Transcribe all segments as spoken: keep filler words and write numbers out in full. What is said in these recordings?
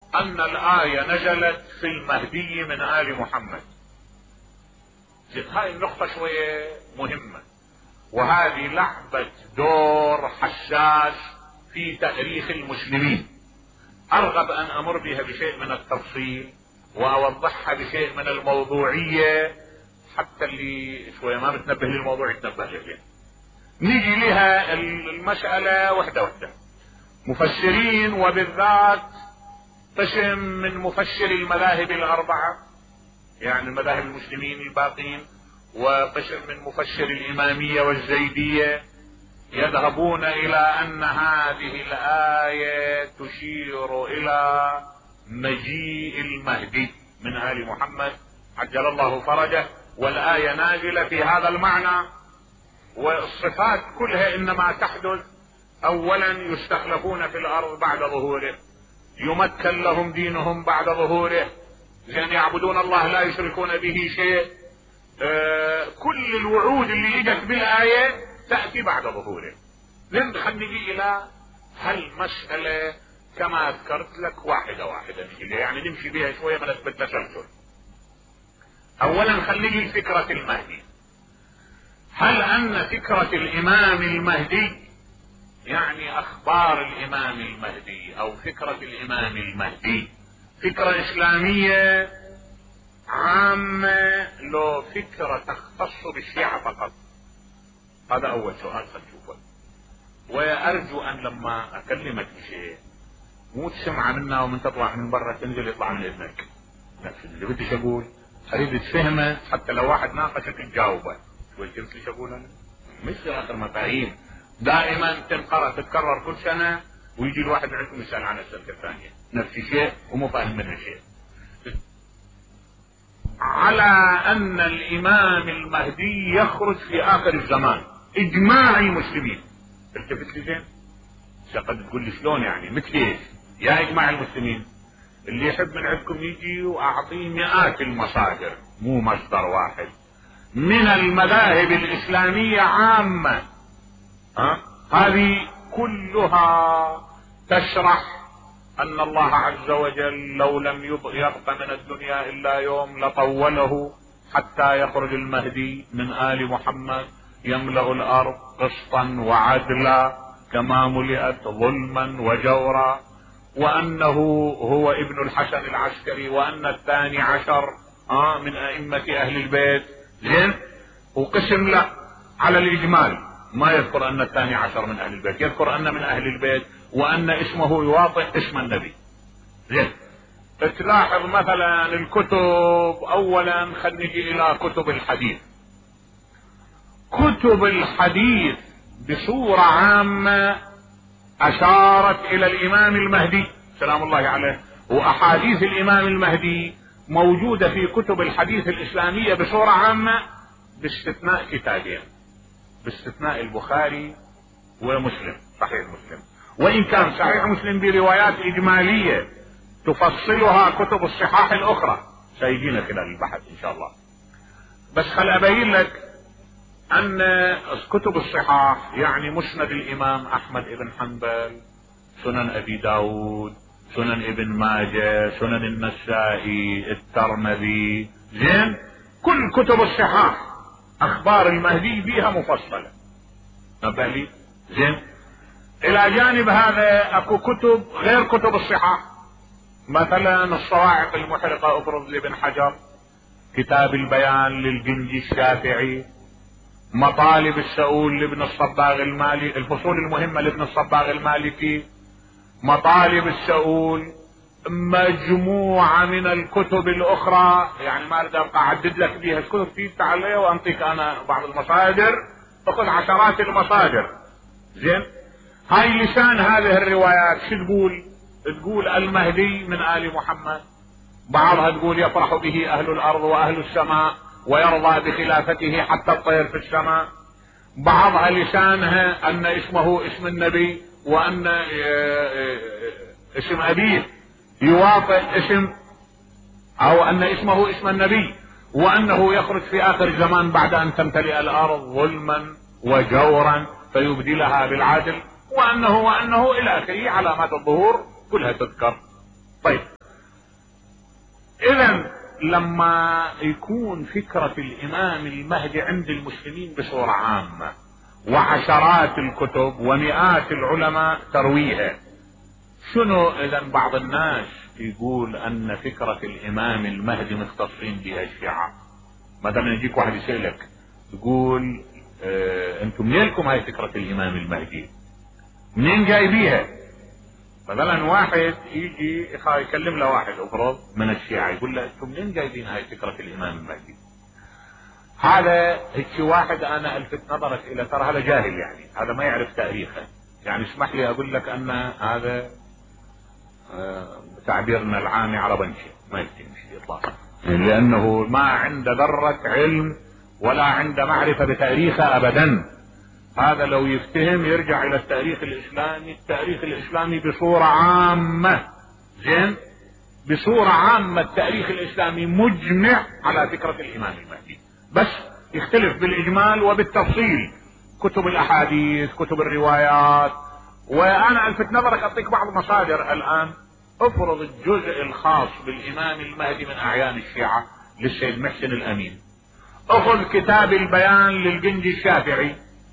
ان الآية نزلت في المهدي من آل محمد. هاي النقطة شوية مهمة، وهذه لعبت دور حساس في تاريخ المسلمين. ارغب ان امر بها بشيء من التفصيل واوضحها بشيء من الموضوعية، حتى اللي شوية ما بتنبه للموضوع يتنبه له. نيجي لها المسألة وحدة وحدة. مفسرين، وبالذات قسم من مفسر المذاهب الاربعة، يعني المذاهب المسلمين الباقين، وقسم من مفسر الامامية والزيدية، يذهبون الى ان هذه الآية تشير الى مجيء المهدي من آل محمد عجل الله فرجه، والآية نازلة في هذا المعنى. والصفات كلها انما تحدث اولا يستخلفون في الارض بعد ظهوره، يمكن لهم دينهم بعد ظهوره، لان يعبدون الله لا يشركون به شيء. آه كل الوعود اللي اجت بالايه تاتي بعد ظهوره. لن خلينا نجي الى هالمساله كما ذكرت لك واحده واحده، يعني نمشي بها شويه من بالتسلسل. اولا خلينا نجي لفكره المهدي. هل ان فكره الامام المهدي، يعني اخبار الامام المهدي او فكرة الامام المهدي، فكرة اسلامية عامة لو فكرة تختص بالشيعة فقط؟ هذا اول سؤال خلينا. وارجو ان لما اكلمك بشيء مو تسمع منا ومن تطلع من برا تنزل يطلع من اذنك. نفس اللي بديش اقول اريد تفهمه، حتى لو واحد ناقشك تجاوبه. شوي فهمت ليش اقول انا؟ مش اخر مفاهيم دائما تنقرأ تتكرر كل سنة، ويجي الواحد عندكم يسأل عن السنة الثانية نفس الشيء ومو فاهم منه شيء. على ان الامام المهدي يخرج في اخر الزمان، اجماع المسلمين. التفت لي زين، قد تقول لي شلون يعني؟ مثل ايش؟ يا اجماع المسلمين اللي يحب من عندكم يجي واعطيه مئات المصادر، مو مصدر واحد، من المذاهب الاسلامية عامة. ها؟ هذه كلها تشرح ان الله عز وجل لو لم يبق من الدنيا الا يوم لطوله حتى يخرج المهدي من آل محمد يملأ الارض قسطا وعدلا كما ملئت ظلما وجورا، وانه هو ابن الحسن العسكري، وان الثاني عشر آه من ائمة اهل البيت. زين، وقسم لا على الاجمال، ما يذكر ان الثاني عشر من اهل البيت، يذكر ان من اهل البيت، وان اسمه يواطئ اسم النبي. زين، تلاحظ مثلا الكتب. اولا خلينا نجي الى كتب الحديث. كتب الحديث بصورة عامة اشارت الى الامام المهدي سلام الله عليه، واحاديث الامام المهدي موجودة في كتب الحديث الاسلامية بصورة عامة، باستثناء كتابين، باستثناء البخاري ومسلم، صحيح مسلم. وان كان صحيح مسلم بروايات اجمالية تفصلها كتب الصحاح الاخرى، سيجينا خلال البحث ان شاء الله. بس خل ابين لك ان كتب الصحاح يعني مسند الامام احمد بن حنبل، سنن ابي داود، سنن ابن ماجه، سنن النسائي، الترمذي. زين، كل كتب الصحاح اخبار المهدي بها مفصلة. نبه لي. زين، الى جانب هذا اكو كتب غير كتب الصحاح، مثلا الصواعق المحرقة افرض لابن حجر، كتاب البيان للجنجي الشافعي، مطالب السؤول لابن الصباغ المالكي، الفصول المهمة لابن الصباغ المالكي، مطالب السؤول، مجموعة من الكتب الاخرى. يعني ما اريد ابقى اعدد لك بها الكتب، في تعالى وانطيك انا بعض المصادر، تاخذ عشرات المصادر. زين، هاي لسان هذه الروايات شو تقول؟ تقول المهدي من آل محمد، بعضها تقول يفرح به اهل الارض واهل السماء ويرضى بخلافته حتى الطير في السماء، بعضها لسانها ان اسمه اسم النبي، وان اسم ابيه يواطئ اسم، او ان اسمه اسم النبي، وانه يخرج في اخر الزمان بعد ان تمتلئ الارض ظلما وجورا فيبدلها بالعدل، وانه وانه الى اخره علامات الظهور كلها تذكر. طيب، لما يكون فكرة الامام المهدي عند المسلمين بصورة عامة وعشرات الكتب ومئات العلماء ترويها، شنو اذا بعض الناس يقول ان فكرة الامام المهدي مختصين بها الشيعة؟ مثلا يجيك واحد يسألك يقول اه انتم منين لكم هاي فكرة الامام المهدي؟ منين جايبيها؟ مثلا واحد يجي يكلم له واحد افرض من الشيعة يقول له انتم منين جايبين هاي فكرة الامام المهدي؟ هذا هيك واحد انا الفت نظرك الى، ترى هذا جاهل، يعني هذا ما يعرف تاريخه. يعني اسمح لي اقول لك ان هذا اه تعبيرنا العامي على بنشي ما يمشي اطلاقا، لانه ما عنده ذرة علم ولا عنده معرفة بتاريخه ابدا. هذا لو يفتهم يرجع الى التاريخ الاسلامي، التاريخ الاسلامي بصورة عامة، زين، بصورة عامة التاريخ الاسلامي مجمع على فكرة الامام المهدي، بس يختلف بالاجمال وبالتفصيل، كتب الاحاديث، كتب الروايات. وانا الفت نظرك اعطيك بعض مصادر الان. افرض الجزء الخاص بالامام المهدي من اعيان الشيعة للسيد محسن الامين، اخذ كتاب البيان للجندي الشافعي،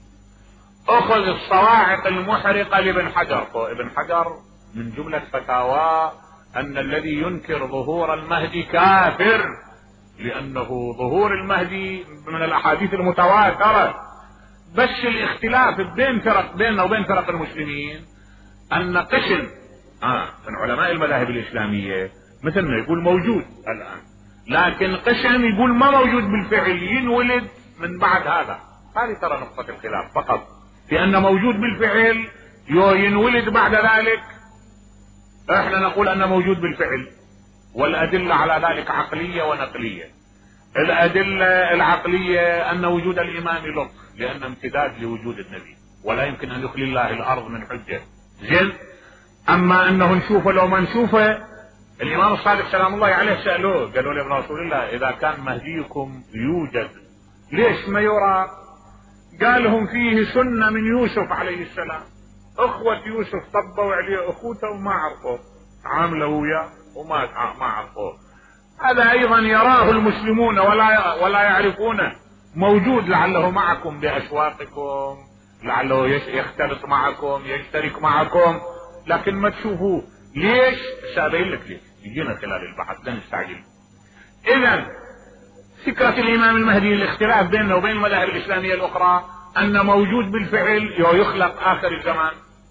اخذ الصواعق المحرقة لابن حجر. ابن حجر من جملة فتاواه ان الذي ينكر ظهور المهدي كافر، لانه ظهور المهدي من الاحاديث المتواترة. بس الاختلاف بين فرق بيننا وبين فرق المسلمين ان قسم آه من علماء المذاهب الاسلامية مثل ما يقول موجود الان، لكن قسم يقول ما موجود بالفعل، ينولد من بعد هذا. هذه ترى نقطة الخلاف فقط، في ان موجود بالفعل ينولد بعد ذلك. احنا نقول انه موجود بالفعل، والادلة على ذلك عقلية ونقلية. الادلة العقلية ان وجود الامام لطف، لان امتداد لوجود النبي، ولا يمكن ان يخلي الله الارض من حجة، زين. اما انه نشوفه لو ما نشوفه، الامام الصادق سلام الله عليه سألوه قالوا له ابن رسول الله اذا كان مهديكم يوجد ليش ما يرى؟ قال لهم فيه سنة من يوسف عليه السلام، اخوة يوسف طبوا عليه اخوته وما عرفوه، عاملوا وياه وما ما عرفوه. هذا ايضا يراه المسلمون ولا ولا يعرفونه، موجود لعله معكم باشواقكم، لعله يختلط معكم، يشترك معكم، لكن ما تشوفوه. ليش؟ سابين لك ليش، يجينا خلال البحث لا نستعجل. اذا فكرة الامام المهدي الاختلاف بيننا وبين المذاهب الاسلامية الاخرى ان موجود بالفعل يخلق اخر الزمان،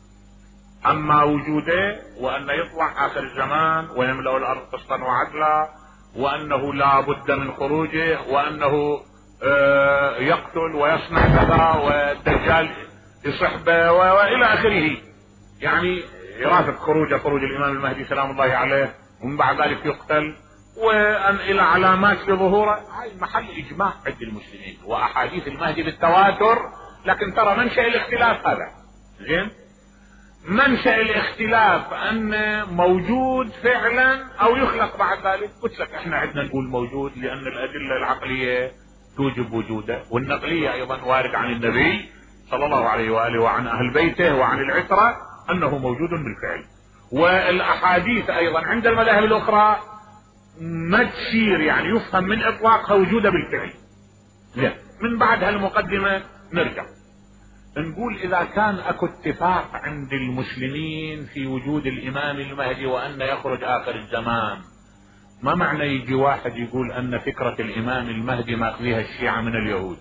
اما وجوده وان يطلع اخر الزمان ويملأ الارض قسطا وعدلا، وانه لا بد من خروجه، وانه آه يقتل ويصنع كذا والدجال يصحبه والى اخره. يعني يرافق خروج خروج الامام المهدي سلام الله عليه، ومن بعد ذلك يقتل، وان الى علامات لظهوره. هاي محل اجماع عند المسلمين، واحاديث المهدي بالتواتر. لكن ترى منشأ الاختلاف هذا، زين، منشأ الاختلاف ان موجود فعلا او يخلق بعد ذلك. قلت لك احنا عندنا نقول موجود لان الادلة العقلية توجب وجوده، والنقلية ايضا وارد عن النبي صلى الله عليه واله وعن اهل بيته وعن العترة انه موجود بالفعل. والاحاديث ايضا عند المذاهب الاخرى ما تشير، يعني يفهم من اطلاقها وجوده بالفعل. لا، من بعد هالمقدمة نرجع نقول اذا كان اكو اتفاق عند المسلمين في وجود الامام المهدي وان يخرج اخر الزمان، ما معنى يجي واحد يقول ان فكرة الامام المهدي ماخذيها الشيعة من اليهود؟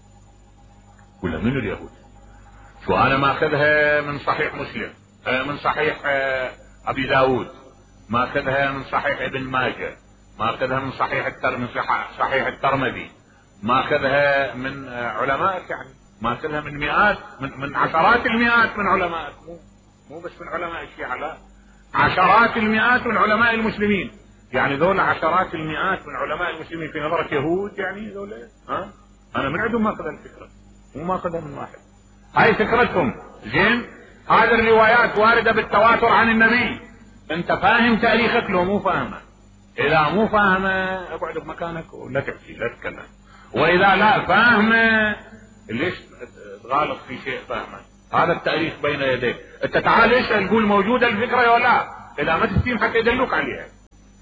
ولا من اليهود؟ شو انا ماخذها من صحيح مسلم، من صحيح ابي داود، ماخذها من صحيح ابن ماجه، ماخذها من صحيح التر من صحيح الترمذي، ماخذها من علماء، يعني ماخذها من مئات من, من عشرات المئات من علماء، مو مو بس من علماء الشيعة، لا، عشرات المئات من علماء المسلمين. يعني ذول عشرات المئات من علماء المسلمين في نظرك يهود؟ يعني ذول ها انا من عندهم ماخذ الفكرة، مو ماخذها من واحد. هاي فكرتهم، زين. هذه الروايات واردة بالتواتر عن النبي. انت فاهم تاريخك لو مو فاهمه؟ اذا مو فاهمه اقعد بمكانك ولا تحكي لا تتكلم، واذا لا فاهمه ليش تغالط في شيء فاهمه؟ هذا التاريخ بين يديك. انت تعال اسال قول موجودة الفكرة ولا لا، اذا ما تستيم حتى يدلوك عليها.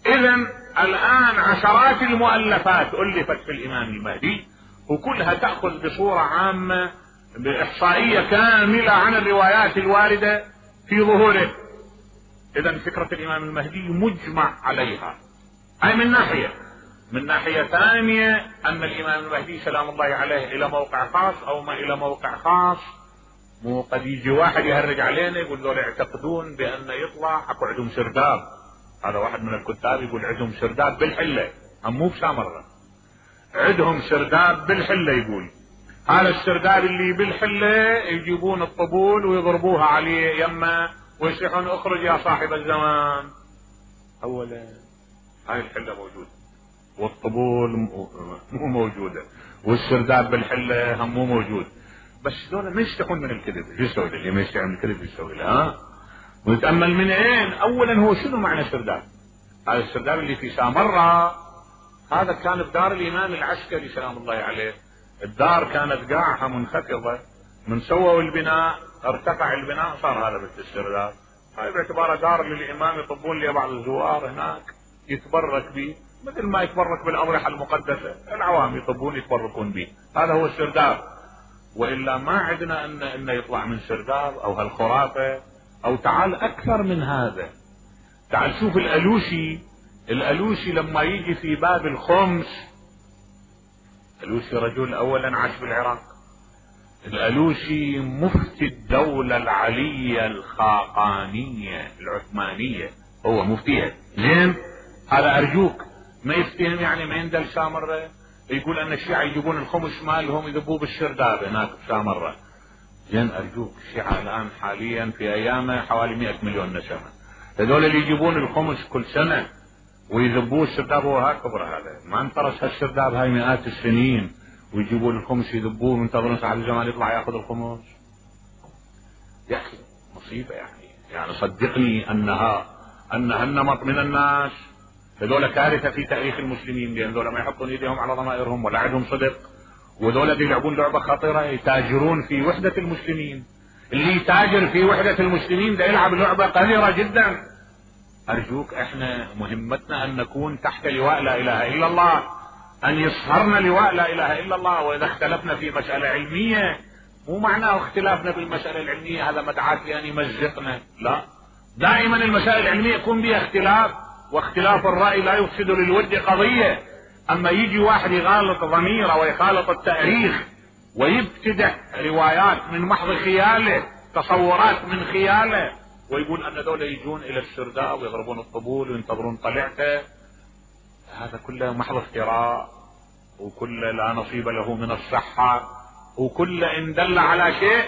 اذا الان عشرات المؤلفات الفت في الامام المهدي، وكلها تأخذ بصورة عامة باحصائية كاملة عن الروايات الواردة في ظهوره. اذا فكرة الامام المهدي مجمع عليها. هاي من ناحية. من ناحية ثانية ان الامام المهدي سلام الله عليه الى موقع خاص او ما الى موقع خاص. مو قد يجي واحد يهرج علينا يقول ذول يعتقدون بان يطلع اكو عندهم سرداب. هذا واحد من الكتاب يقول عندهم سرداب بالحلة، هم مو بسامرة، عندهم سرداب بالحلة. يقول هذا السرداب اللي بالحلة يجيبون الطبول ويضربوها عليه يمه ويصيحون اخرج يا صاحب الزمان. اولا هاي الحلة موجودة والطبول مو موجودة والسرداب بالحلة هم مو موجود. بس دول ما يستحون من الكذب. شو يسوي اللي ما يستحي من الكذب يسوي له؟ ها ونتأمل من اين. اولا هو شنو معنى السرداب؟ هذا السرداب اللي في سامرة هذا كان بدار الامام العسكري سلام الله عليه. الدار كانت قاعها منخفضة، من سووا البناء ارتفع البناء صار هذا مثل السرداب. هاي باعتباره دار للامام يطبون لي بعض الزوار هناك يتبرك به، مثل ما يتبرك بالاضرحة المقدسة العوام يطبون يتبركون به. هذا هو السرداب. والا ما عندنا ان انه يطلع من سرداب او هالخرافة. او تعال اكثر من هذا، تعال شوف الالوشي. الالوشي لما يجي في باب الخمس، الالوشي رجل اولا عاش بالعراق، الالوشي مفتي الدولة العلية الخاقانية العثمانية، هو مفتيها. زين هذا ارجوك ما يفتهم يعني ما يندل سامرة يقول ان الشيعة يجيبون الخمس مالهم يذبوه بالسرداب هناك بسامرة. زين ارجوك الشيعة الان حاليا في ايامه حوالي مئة مليون نسمة، هذول اللي يجيبون الخمس كل سنة ويذبوه السرداب هو هكبر. هذا ما انطرس هالسرداب هاي مئات السنين ويجيبون الخمس يذبوه وينتظرون صاحب الزمان يطلع ياخذ الخمس. يا اخي مصيبة يعني. يعني صدقني انها انها النمط من الناس هذول كارثة في تاريخ المسلمين، لان هذول ما يحطون ايديهم على ضمائرهم ولا عندهم صدق، وذول يلعبون لعبة خطيرة يتاجرون في وحدة المسلمين. اللي يتاجر في وحدة المسلمين ده يلعب لعبة قذرة جدا. ارجوك احنا مهمتنا ان نكون تحت لواء لا اله الا الله، ان يصهرنا لواء لا اله الا الله. واذا اختلفنا في مسألة علمية مو معناه اختلافنا بالمسألة العلمية هذا مدعاة لان يمزقنا، لا، دائما المسائل العلمية يكون بها اختلاف، واختلاف الرأي لا يفسد للود قضية. اما يجي واحد يغالط ضميره ويخالط التاريخ ويبتدع روايات من محض خياله، تصورات من خياله، ويقول ان دول يجون الى السرداب ويضربون الطبول وينتظرون طلعته، هذا كله محض افتراء، وكله لا نصيب له من الصحة، وكله ان دل على شيء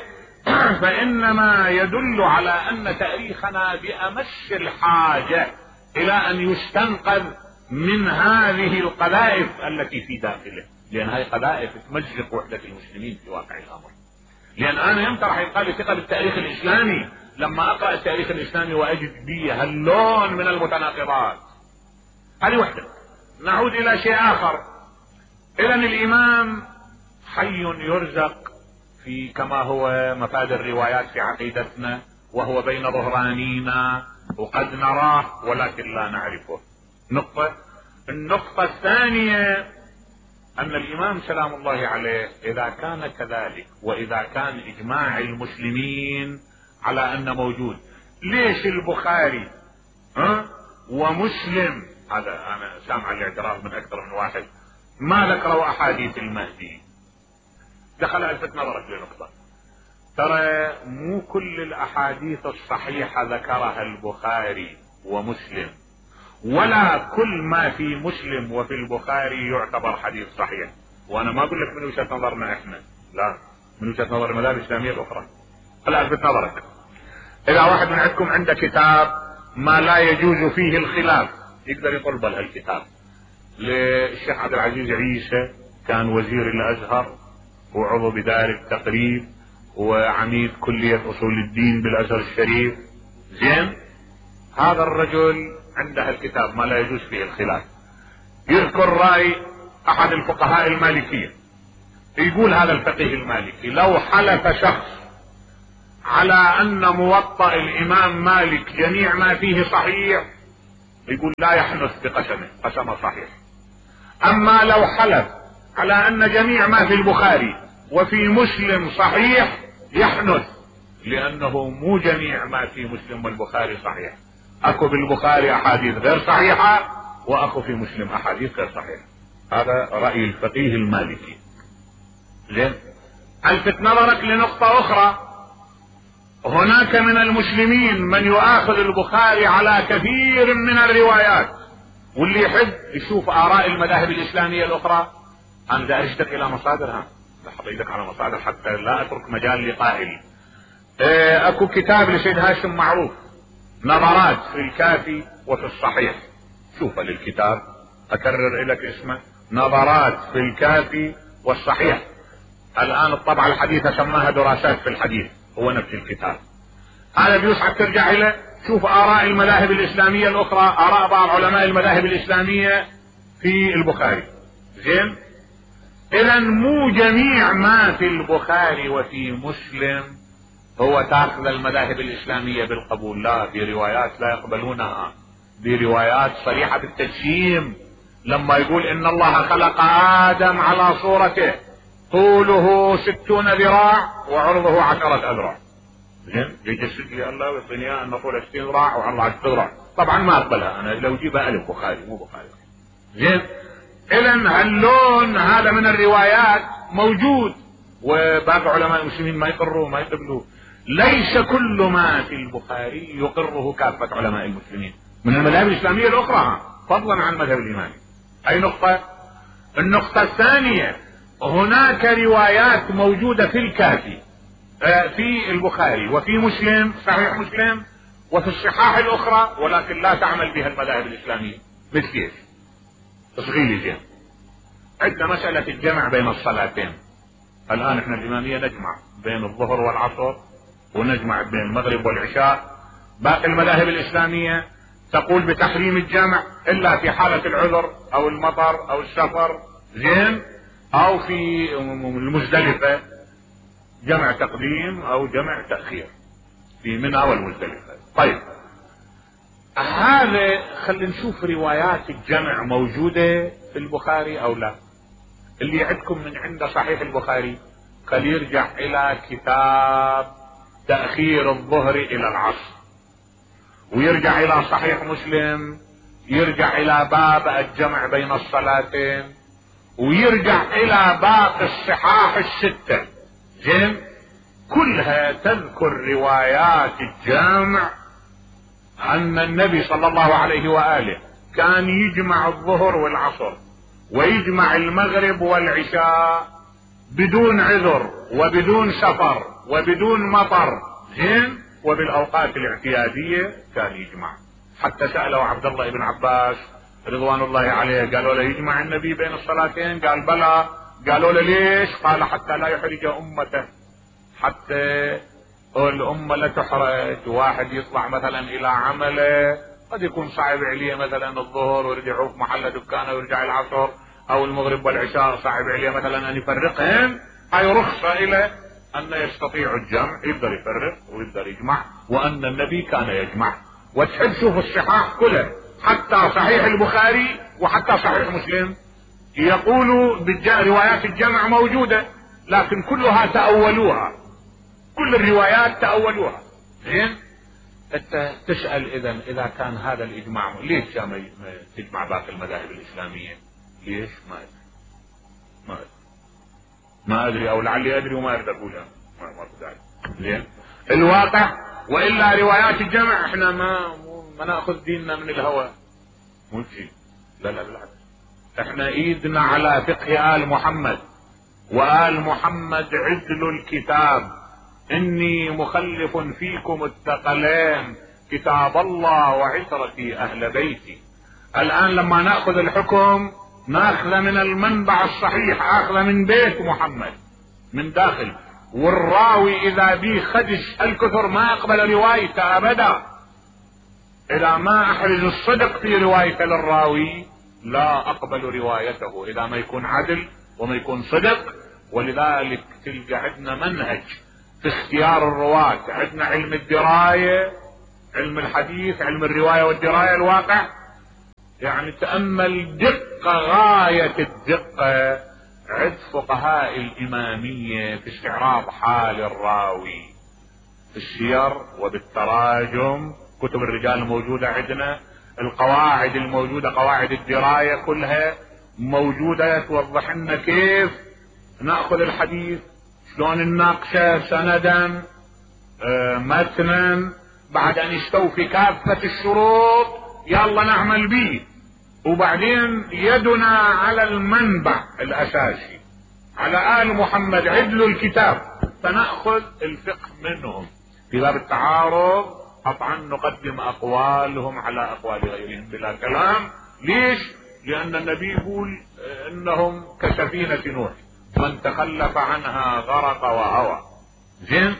فانما يدل على ان تاريخنا بامس الحاجة الى ان يستنقذ من هذه القذائف التي في داخله، لان هذه قذائف تمزق وحدة المسلمين في واقع الامر. لان انا يمتى راح يبقى لي ثقة بالتاريخ الاسلامي لما اقرأ التاريخ الاسلامي واجد به هاللون من المتناقضات. هذه وحدة. نعود الى شيء اخر. اذا الامام حي يرزق في كما هو مفاد الروايات في عقيدتنا، وهو بين ظهرانينا وقد نراه ولكن لا نعرفه. نقطة. النقطة الثانية ان الامام سلام الله عليه اذا كان كذلك، واذا كان اجماع المسلمين على انه موجود، ليش البخاري ها ومسلم، هذا انا سامع الاعتراض من اكثر من واحد، ما ذكروا احاديث المهدي؟ دخل الفت نظرك لنقطة. ترى مو كل الاحاديث الصحيحة ذكرها البخاري ومسلم، ولا كل ما في مسلم وفي البخاري يعتبر حديث صحيح. وانا ما اقول لك من وجهة نظرنا احنا، لا، من وجهة نظر المذاهب الاسلامية الاخرى. هلا الفت نظرك، اذا واحد من عندكم عنده كتاب ما لا يجوز فيه الخلاف يقدر يطلب هالكتاب. للشيخ عبد العزيز عيسى كان وزير الازهر وعضو بدار التقريب وعميد كلية اصول الدين بالازهر الشريف. زين، هذا الرجل عنده الكتاب ما لا يجوز فيه الخلاف. يذكر رأي احد الفقهاء المالكية، يقول هذا الفقيه المالكي لو حلف شخص على ان موطأ الامام مالك جميع ما فيه صحيح يقول لا يحنث بقسمه، قسمه صحيح. اما لو حلف على ان جميع ما في البخاري وفي مسلم صحيح يحنث، لانه مو جميع ما في مسلم والبخاري صحيح. اكو بالبخاري احاديث غير صحيحة، واكو في مسلم احاديث غير صحيحة. هذا رأي الفقيه المالكي. زين، الفت نظرك لنقطة اخرى. هناك من المسلمين من يؤاخذ البخاري على كثير من الروايات، واللي يحب يشوف اراء المذاهب الاسلامية الاخرى. انا بدي ارشدك الى مصادرها، لحظة ايدك على مصادر حتى لا اترك مجال لقائل. اه اكو كتاب لسيد هاشم معروف، نظرات في الكافي وفي الصحيح. شوف للكتاب، اكرر لك اسمه، نظرات في الكافي والصحيح. الان الطبعة الحديثة سماها دراسات في الحديث، هو نفس الكتاب. هذا بيسعد ترجع الى شوف اراء المذاهب الاسلامية الاخرى، اراء بعض علماء المذاهب الاسلامية في البخاري. زين، اذا مو جميع ما في البخاري وفي مسلم هو تاخذ المذاهب الاسلامية بالقبول، لا، في روايات لا يقبلونها، في روايات صريحة بالتجسيم. لما يقول ان الله خلق ادم على صورته، طوله ستون ذراع وعرضه عشرة اذرع. زين، يجسد لي الله ويعطيني اياه ان طوله ستين ذراع وعرضه عشرة اذرع. طبعا ما اقبلها انا، لو جيبها الف بخاري مو بخاري. زين، اذا هاللون هذا من الروايات موجود، وباقي علماء المسلمين ما يقروه ما يقبلوه. ليس كل ما في البخاري يقره كافة علماء المسلمين من المذاهب الاسلامية الاخرى، فضلا عن المذهب الامامي. اي نقطة؟ النقطة الثانية، هناك روايات موجودة في الكافي في البخاري وفي مسلم، صحيح مسلم، وفي الصحاح الاخرى، ولكن لا تعمل بها المذاهب الاسلامية. مثل ايش؟ تصغير زين. عندنا مسألة الجمع بين الصلاتين. الان احنا الامامية نجمع بين الظهر والعصر، ونجمع بين المغرب والعشاء. باقي المذاهب الاسلامية تقول بتحريم الجمع الا في حالة العذر او المطر او السفر. زين، او في المزدلفة جمع تقديم او جمع تأخير في منى والمزدلفة. طيب، هذا خلينا نشوف روايات الجمع موجودة في البخاري او لا. اللي عندكم من عنده صحيح البخاري خليه يرجع الى كتاب تأخير الظهر الى العصر، ويرجع الى صحيح مسلم، يرجع الى باب الجمع بين الصلاتين، ويرجع الى باقي الصحاح الستة. زين، كلها تذكر روايات الجمع ان النبي صلى الله عليه وآله كان يجمع الظهر والعصر ويجمع المغرب والعشاء بدون عذر وبدون سفر وبدون مطر. زين، وبالاوقات الاعتيادية كان يجمع. حتى سألوا عبد الله بن عباس رضوان الله عليه، قالوا له يجمع النبي بين الصلاتين؟ قال بلى. قالوا له ليش؟ قال حتى لا يحرج امته، حتى الامة لا تحرج. واحد يطلع مثلا الى عمله قد يكون صعب عليه مثلا الظهر ويرجع في محل دكانه ويرجع العصر، او المغرب والعشاء صعب عليه مثلا ان يفرقهم. هاي رخصة الى ان يستطيع الجمع، يقدر يفرق ويقدر يجمع، وان النبي كان يجمع. وتحب شوف الصحاح كله، حتى صحيح البخاري وحتى صحيح مسلم يقولوا روايات الجمع موجودة، لكن كلها تأولوها، كل الروايات تأولوها. زين، انت تسأل اذا اذا كان هذا الاجماع ليش ما تجمع باقي المذاهب الاسلامية؟ ليش؟ ما ادري ما ادري ما ادري او لعلي ادري وما اريد اقولها، ما ما داعي. زين، الواقع والا روايات الجمع احنا ما ما ناخذ ديننا من الهوى، مو شيء، لا لا بالعكس، احنا ايدنا على فقه آل محمد، وآل محمد عدل الكتاب. اني مخلف فيكم الثقلين كتاب الله وعترتي اهل بيتي. الان لما ناخذ الحكم ناخذ من المنبع الصحيح، اخذ من بيت محمد من داخل. والراوي اذا بي خدش الكثر ما اقبل روايته ابدا. اذا ما احرز الصدق في روايته للراوي لا اقبل روايته، اذا ما يكون عدل وما يكون صدق. ولذلك تلقى عندنا منهج في اختيار الرواة، عندنا علم الدراية، علم الحديث، علم الرواية والدراية الواقع، يعني تأمل دقة غاية الدقة عند فقهاء الإمامية في استعراض حال الراوي في السير وبالتراجم، كتب الرجال الموجودة عندنا، القواعد الموجودة، قواعد الدراية كلها موجودة توضح لنا كيف نأخذ الحديث، شلون نناقشه سندا آه متنا، بعد ان يستوفي كافة الشروط يلا نعمل به، وبعدين يدنا على المنبع الاساسي على آل محمد عدل الكتاب، فنأخذ الفقه منهم. في باب التعارض قطعا نقدم اقوالهم على اقوال غيرهم بلا كلام. ليش؟ لان النبي يقول انهم كسفينة نوح من تخلف عنها غرق وهوى. زين،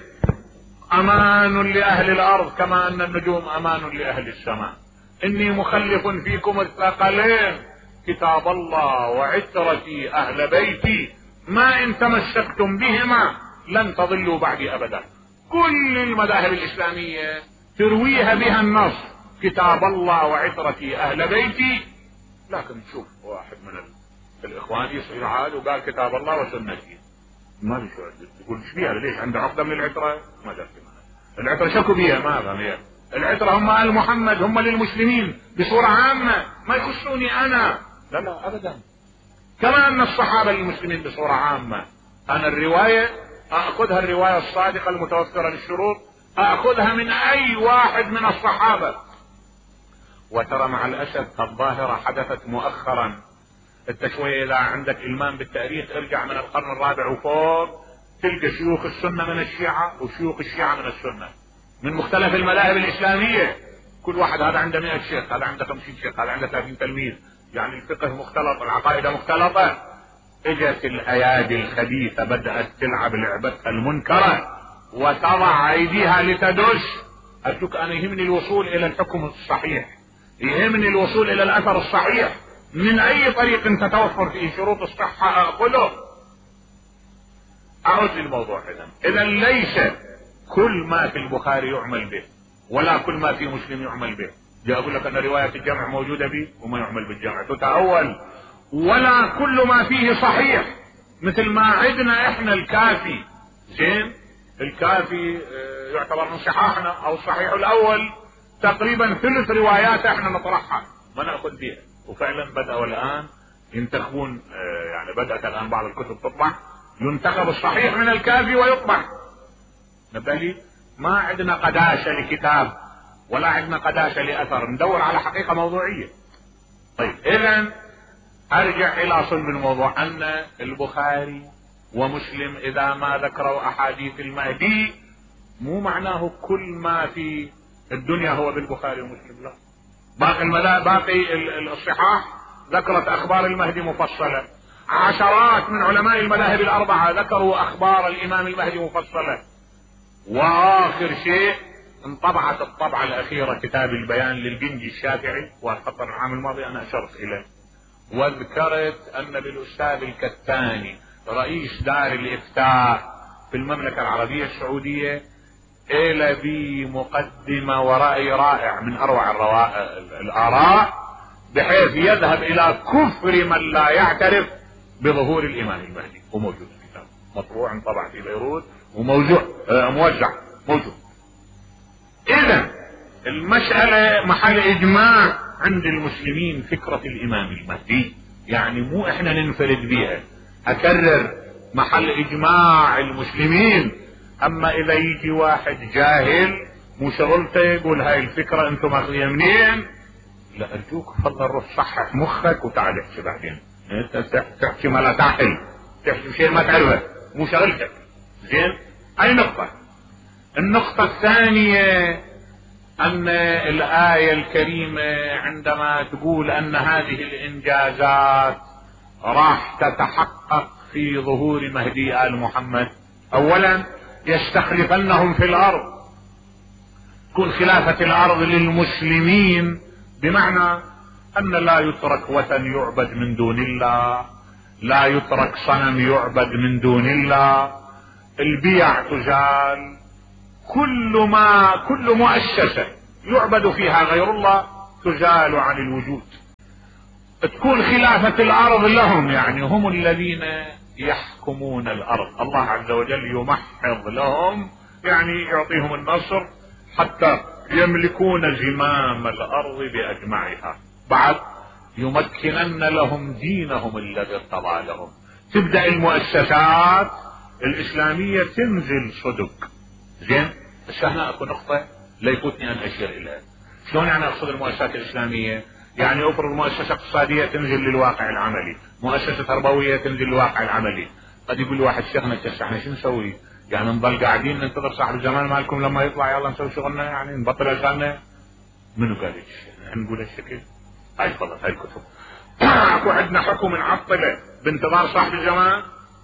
امان لاهل الارض كما ان النجوم امان لاهل السماء. اني مخلف فيكم الثقلين كتاب الله وعترتي اهل بيتي ما ان تمسكتم بهما لن تضلوا بعدي ابدا. كل المذاهب الاسلامية ترويها بها النص كتاب الله وعترتي اهل بيتي، لكن تشوف واحد من الاخوان يصير عاد وقال كتاب الله وسنتي، ما لي شو تقول ايش بيها؟ ليش عنده عقده من العتره؟ ما درت العتره شكو بيها؟ ما فهم. العتره هم ال محمد، هم للمسلمين بصوره عامه، ما يخصوني انا. لا لا ابدا. كما ان الصحابه للمسلمين بصوره عامه. انا الروايه اخذها الروايه الصادقه المتوفره للشروط، اخذها من اي واحد من الصحابه. وترى مع الاسف الظاهره حدثت مؤخرا. انت شويه اذا عندك المام بالتاريخ ارجع من القرن الرابع وفوق، تلقى شيوخ السنه من الشيعه وشيوخ الشيعه من السنه من مختلف المذاهب الاسلاميه. كل واحد هذا عنده مئة شيخ، هذا عنده خمسين شيخ، هذا عنده ثلاثين تلميذ، يعني الفقه مختلط، العقائد مختلطه. اجت الايادي الخبيثه بدات تلعب لعبتها المنكره وتضع ايديها لتدش. ارجوك انا يهمني الوصول الى الحكم الصحيح، يهمني الوصول الى الاثر الصحيح، من اي طريق تتوفر فيه شروط الصحة اقوله. اعود للموضوع. اذا اذا ليس كل ما في البخاري يعمل به ولا كل ما في مسلم يعمل به. جاء اقول لك ان رواية الجمع موجودة به وما يعمل بالجمع تتأول. ولا كل ما فيه صحيح، مثل ما عندنا احنا الكافي. زين، الكافي يعتبر من صحاحنا او الصحيح الاول، تقريبا ثلث روايات احنا نطرحها ما ناخذ بها. وفعلا بدأوا الآن ينتخبون، يعني بدأت الآن بعض الكتب تطبع، ينتخب الصحيح من الكافي ويطبع. نبالي ما عندنا قداشة لكتاب ولا عندنا قداشة لأثر، ندور على حقيقة موضوعية. طيب إذن أرجع إلى صلب الموضوع، أن البخاري ومسلم إذا ما ذكروا أحاديث المهدي مو معناه كل ما في الدنيا هو بالبخاري ومسلم، لا. باقي المذاهب، باقي الصحاح ذكرت اخبار المهدي مفصلة. عشرات من علماء المذاهب الاربعة ذكروا اخبار الامام المهدي مفصلة. واخر شيء انطبعت الطبعة الاخيرة كتاب البيان للجندي الشافعي، وخطر العام الماضي انا اشرت اليه، وذكرت ان بالاستاذ الكتاني رئيس دار الافتاء في المملكة العربية السعودية إلى بمقدمة ورأي رائع من أروع الآراء، بحيث يذهب إلى كفر من لا يعترف بظهور الإمام المهدي. وموجود في كتاب مطبوع طبع في بيروت وموزع آه موزع موجود. إذن المسألة محل إجماع عند المسلمين فكرة الإمام المهدي، يعني مو إحنا ننفرد بها. أكرر، محل إجماع المسلمين. اما اذا يجي واحد جاهل مو شغلته يقول هاي الفكرة انتم ماخذينها منين، لا ارجوك فضل روح صحح مخك وتعال احكي بعدين. انت تحكي ما لا تعقل، تحكي شيء ما تعرفه، مو شغلتك. زين، اي نقطة. النقطة الثانية ان الآية الكريمة عندما تقول ان هذه الانجازات راح تتحقق في ظهور مهدي آل محمد، اولا يستخلفنهم في الارض، تكون خلافة الارض للمسلمين، بمعنى ان لا يترك وثن يعبد من دون الله، لا يترك صنم يعبد من دون الله، البيع تزال، كل ما كل مؤسسة يعبد فيها غير الله تزال عن الوجود. تكون خلافة الارض لهم، يعني هم الذين يحكمون الارض. الله عز وجل يمحض لهم، يعني يعطيهم النصر حتى يملكون زمام الارض باجمعها. بعد يمكنن لهم دينهم الذي ارتضى لهم. تبدأ المؤسسات الاسلامية تنزل صدق. زين، بس هنا اكو نقطة لا يفوتني ان اشير اليها. شلون يعني اقصد المؤسسات الاسلامية؟ يعني افرض مؤسسة اقتصادية تنزل للواقع العملي، مؤسسة تربوية تنزل للواقع العملي. قد يقول واحد شيخنا احنا شو نسوي؟ يعني نضل قاعدين ننتظر صاحب الزمان مالكم لما يطلع يلا نسوي شغلنا، يعني نبطل اشغالنا؟ منو قال هيك؟ نقول هالشكل؟ هاي تفضل هاي الكتب. اكو عندنا حكم نعطله بانتظار صاحب الزمان؟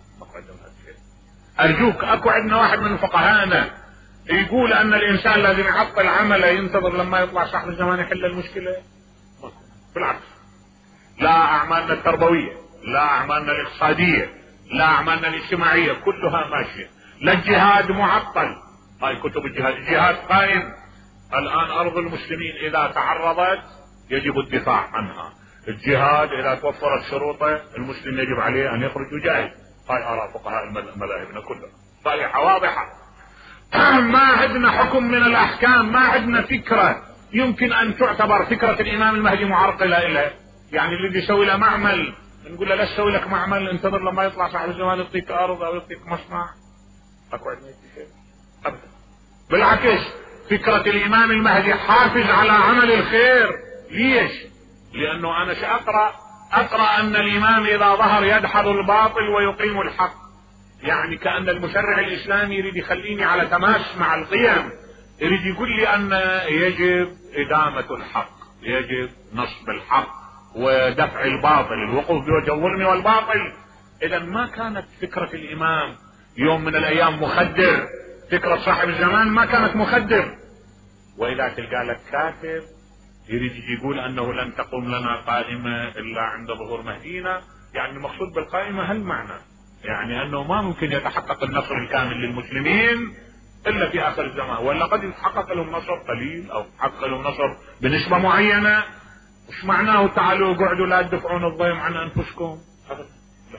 ارجوك، اكو عندنا واحد من فقهائنا يقول ان الانسان لازم يعطل عمله ينتظر لما يطلع صاحب الزمان يحل المشكله؟ بالعكس، لا اعمالنا التربويه، لا اعمالنا الاقتصاديه، لا اعمالنا الاجتماعيه كلها ماشيه. لا الجهاد معطل، هاي كتب الجهاد، الجهاد قائم. الان ارض المسلمين اذا تعرضت يجب الدفاع عنها. الجهاد اذا توفرت شروطه المسلم يجب عليه ان يخرج يجاهد. هاي اراء فقهاء مذاهبنا كلها صريحه واضحه. ما عندنا حكم من الاحكام، ما عندنا فكره يمكن ان تعتبر فكره الامام المهدي معرقله له. يعني اللي يسوي له معمل نقول له لا تسوي لك معمل، انتظر لما يطلع صاحب الزمان يعطيك ارض او يعطيك مصنع. اكو عندنا شيء ابدا. بالعكس، فكره الامام المهدي حافز على عمل الخير. ليش؟ لانه انا ساقرا اقرا ان الامام اذا ظهر يدحض الباطل ويقيم الحق. يعني كأن المشرع الاسلامي يريد يخليني على تماس مع القيم، يريد يقول لي ان يجب ادامة الحق، يجب نصب الحق ودفع الباطل، الوقوف بوجه الظلم والباطل. اذا ما كانت فكرة الامام يوم من الايام مخدر، فكرة صاحب الزمان ما كانت مخدر. واذا تلقى لك كاتب يريد يقول انه لن تقوم لنا قائمة الا عند ظهور مهدينا، يعني المقصود بالقائمة هالمعنى، يعني انه ما ممكن يتحقق النصر الكامل للمسلمين الا في اخر الزمان، ولا قد يتحقق لهم نصر قليل او يتحقق لهم نصر بنسبة معينة. وش معناه تعالوا اقعدوا لا تدفعون الضيم عن انفسكم؟ ابدا، لا.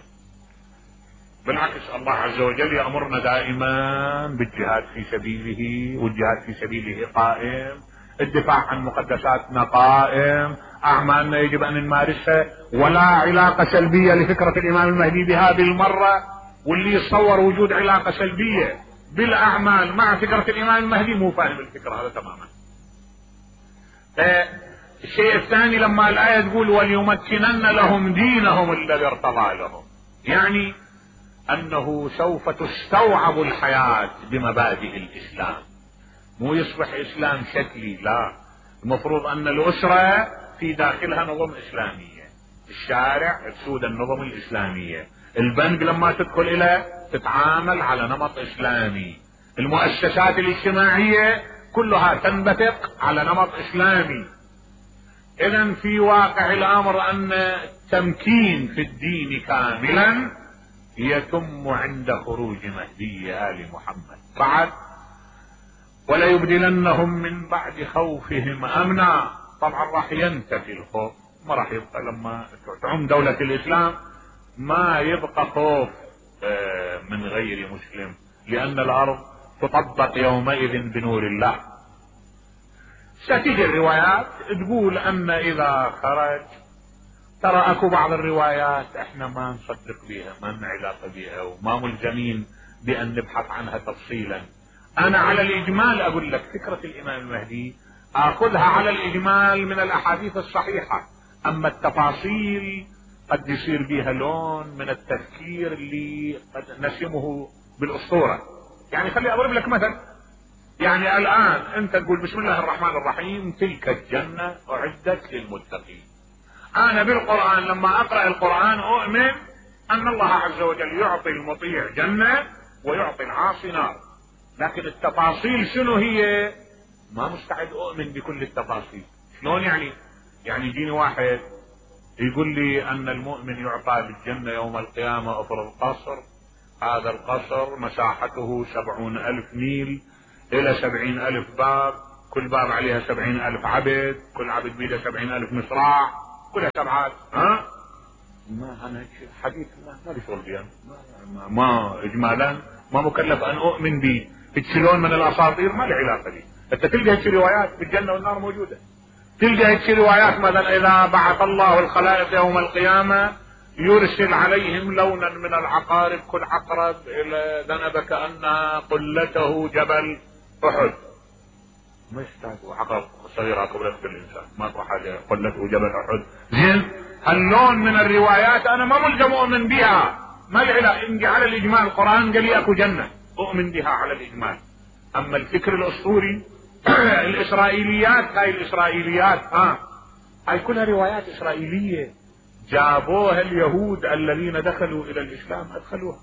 بالعكس، الله عز وجل يأمرنا دائما بالجهاد في سبيله، والجهاد في سبيله قائم، الدفاع عن مقدساتنا قائم، اعمالنا يجب ان نمارسها، ولا علاقة سلبية لفكرة الامام المهدي بهذه المرة. واللي يتصور وجود علاقة سلبية بالاعمال مع فكرة الامام المهدي مو فاهم الفكرة هذا تماما. الشيء الثاني لما الآية تقول وليمكنن لهم دينهم الذي ارتضى لهم، يعني انه سوف تستوعب الحياة بمبادئ الاسلام، مو يصبح اسلام شكلي، لا. المفروض ان الاسرة في داخلها نظم اسلامية، الشارع تسود النظم الاسلامية، البنك لما تدخل اليه تتعامل على نمط اسلامي، المؤسسات الاجتماعية كلها تنبثق على نمط اسلامي. اذا في واقع الامر ان التمكين في الدين كاملا يتم عند خروج مهدي ال محمد. بعد ولا يبدلنهم من بعد خوفهم امنا، طبعا راح ينتفي الخوف، ما راح يبقى لما تعم دولة الاسلام ما يبقى خوف من غير مسلم، لان الارض تطبق يومئذ بنور الله. ستيجي الروايات تقول ان اذا خرج، ترى اكو بعض الروايات احنا ما نصدق بها، ما لنا علاقة بها وما ملزمين بان نبحث عنها تفصيلا. انا على الاجمال اقول لك فكرة الامام المهدي اخذها على الاجمال من الاحاديث الصحيحة، اما التفاصيل قد يصير بها لون من التفكير اللي قد نسمه بالاسطورة. يعني خلي اضرب لك مثل، يعني الان انت تقول بسم الله الرحمن الرحيم تلك الجنة اعدت للمتقين. انا بالقرآن لما اقرأ القرآن اؤمن ان الله عز وجل يعطي المطيع جنة ويعطي العاصي نار، لكن التفاصيل شنو هي ما مستعد اؤمن بكل التفاصيل. شلون يعني؟ يعني يجيني واحد يقول لي ان المؤمن يعطى بالجنة يوم القيامة افرض قصر، هذا القصر مساحته سبعون الف ميل الى سبعين الف باب، كل باب عليها سبعين الف عبد، كل عبد بيده سبعين الف مصراع. كلها سبعات. ها ما انا حديث ما ما بيشغل بيها، ما, ما اجمالا ما مكلف ان اؤمن به. تشيلون من الاساطير ما له علاقه به. انت تلقى هيك روايات بالجنه والنار موجوده، تلقى هيك روايات مثلا اذا بعث الله الخلائق يوم القيامه يرسل عليهم لونا من العقارب، كل عقرب الى ذنب كأن قلته جبل احد. ما يحتاجوا عقرب صغيره قبلت بالانسان، ماكو حاجه قلته جبل احد. زين هاللون من الروايات انا ما ملزم اؤمن بها، ما العلاقه انجي على الاجمال. القران قال لي اكو جنه اؤمن بها على الاجمال. اما الفكر الاسطوري الاسرائيليات، هاي الاسرائيليات ها هاي كلها روايات اسرائيليه جابوها اليهود الذين دخلوا الى الاسلام ادخلوها.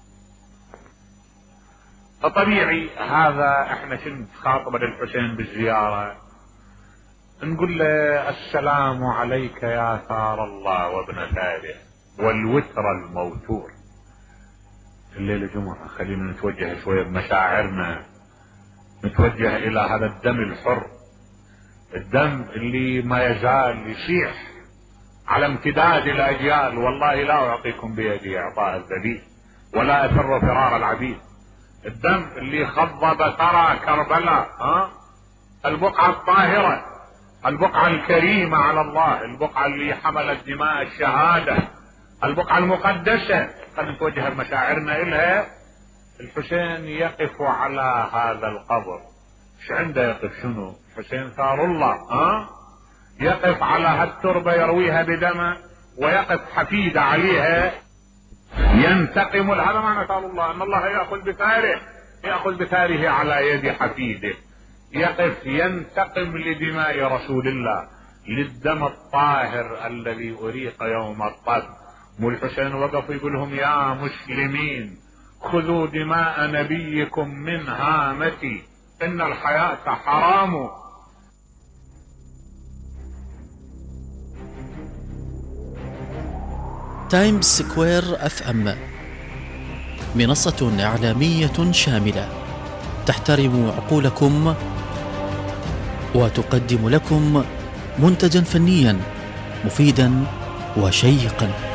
فطبيعي هذا احنا كنت خاطبه للحسين بالزياره نقول له السلام عليك يا ثار الله وابن ثاره والوتر الموتور. الليله جمعه خلينا نتوجه شويه بمشاعرنا، نتوجه الى هذا الدم الحر، الدم اللي ما يزال يصيح على امتداد الاجيال. والله لا اعطيكم بيدي اعطاء الذبيح ولا افر فرار العبيد. الدم اللي خضب ثرى كربلاء، ها البقعه الطاهره، البقعه الكريمه على الله، البقعه اللي حملت دماء الشهاده، البقعه المقدسه. خلينا نتوجه بمشاعرنا الها. الحسين يقف على هذا القبر، ايش عنده يقف؟ شنو؟ حسين ثار الله، ها يقف على هالتربه يرويها بدمه، ويقف حفيد عليها ينتقم. هذا معنى ثار الله، ان الله ياخذ بثاره، ياخذ بثاره على يد حفيده، يقف ينتقم لدماء رسول الله، للدم الطاهر الذي اريق يوم الطب. والحسين وقف يقول لهم يا مسلمين خذوا دماء نبيكم من هامتي ان الحياة حرام. تايمز سكوير اف ام منصة اعلامية شاملة تحترم عقولكم وتقدم لكم منتجا فنيا مفيدا وشيقا.